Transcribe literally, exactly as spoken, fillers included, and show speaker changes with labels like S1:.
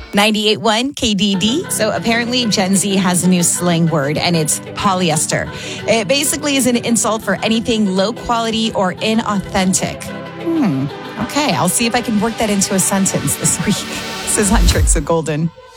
S1: ninety-eight point one K D D. So apparently Gen Z has a new slang word, and it's polyester. It basically is an insult for anything low quality or inauthentic. Hmm. Okay, I'll see if I can work that into a sentence this week. This is Huntrix of Golden.